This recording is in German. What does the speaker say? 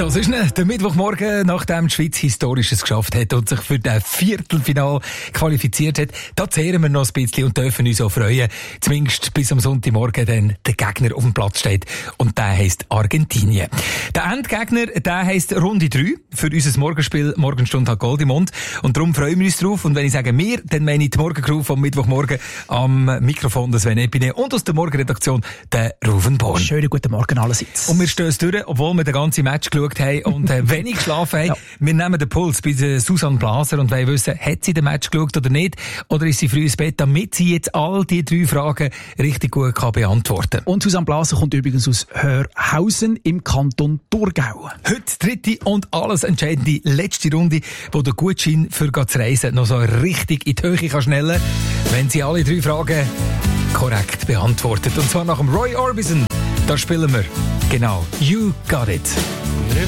Das ist der Mittwochmorgen, nachdem die Schweiz Historisches geschafft hat und sich für das Viertelfinale qualifiziert hat. Da zehren wir noch ein bisschen und dürfen uns auch freuen. Zumindest bis am Sonntagmorgen dann der Gegner auf dem Platz steht. Und der heisst Argentinien. Der Endgegner, der heisst Runde 3 für unser Morgenspiel Morgenstunde hat Gold im Mund. Und darum freuen wir uns drauf. Und wenn ich sage wir, dann meine ich die Morgencrew vom Mittwochmorgen am Mikrofon, das Sven Epine und aus der Morgenredaktion der Ruven Born. Schönen guten Morgen allerseits. Und wir stehen durch, obwohl wir den ganzen Match geschaut haben und wenig geschlafen haben. Ja. Wir nehmen den Puls bei der Susanne Blaser und wollen wissen, hat sie den Match geschaut oder nicht? Oder ist sie früh ins Bett, damit sie jetzt all die 3 Fragen richtig gut kann beantworten kann. Und Susanne Blaser kommt übrigens aus Hörhausen im Kanton Thurgau. Heute dritte und alles entscheidende letzte Runde, wo der Gutschein für zu reisen noch so richtig in die Höhe kann schnellen, wenn sie alle 3 Fragen korrekt beantwortet. Und zwar nach dem Roy Orbison. Da spielen wir genau You Got It.